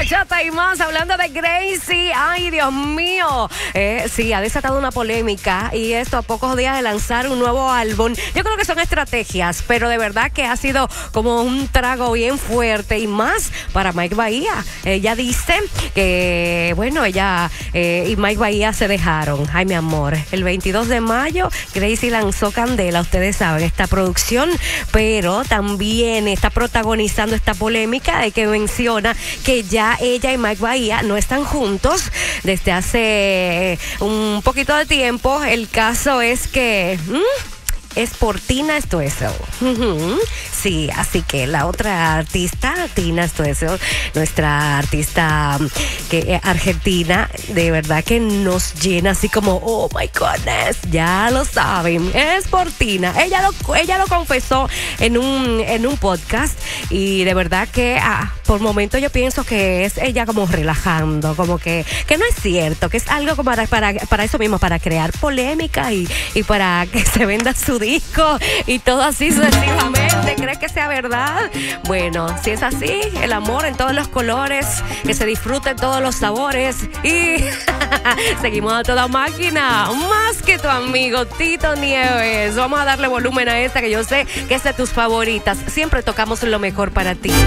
bachata y más, hablando de Gracie. Ay, Dios mío. Sí, ha desatado una polémica y esto a pocos días de lanzar un nuevo álbum. Yo creo que son estrategias, pero de verdad que ha sido como un trago bien fuerte y más para Mike Bahía. Ella dice que, bueno, ella y Mike Bahía se dejaron. Ay, mi amor, el 22 de mayo Gracie lanzó Candela, ustedes saben, esta producción, pero también está protagonizando esta polémica de que menciona que ya ella y Mike Bahía no están juntos desde hace un poquito de tiempo. El caso es que es por Tina Stoessel. Sí, así que la otra artista, Tina Stoessel, nuestra artista argentina, de verdad que nos llena así como, oh my goodness, ya lo saben, es por Tina. Ella lo confesó en un podcast y de verdad que por momentos yo pienso que es ella como relajando, como que no es cierto, que es algo como para eso mismo, para crear polémica y para que se venda su disco y todo así sucesivamente. ¿Crees que sea verdad? Bueno, si es así, el amor en todos los colores, que se disfruten todos los sabores y seguimos a toda máquina, más que tu amigo Tito Nieves. Vamos a darle volumen a esta que yo sé que es de tus favoritas. Siempre tocamos lo mejor para ti.